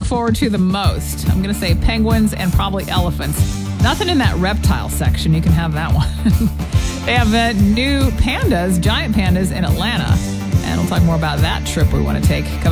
forward to the most? I'm going to say penguins and probably elephants. Nothing in that reptile section. You can have that one. They have new pandas, giant pandas in Atlanta. And we'll talk more about that trip we want to take.